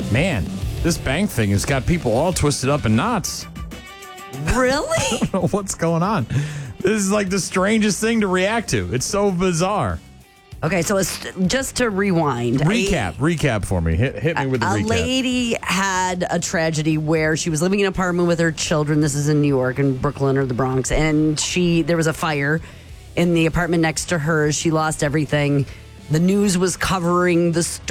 Man, this bank thing has got people all twisted up in knots. Really? I don't know what's going on. This is like the strangest thing to react to. It's so bizarre. Okay, so it's just to rewind. Recap for me. Hit me with the recap. A lady had a tragedy where she was living in an apartment with her children. This is in New York, in Brooklyn or the Bronx. And there was a fire in the apartment next to hers. She lost everything. The news was covering the story.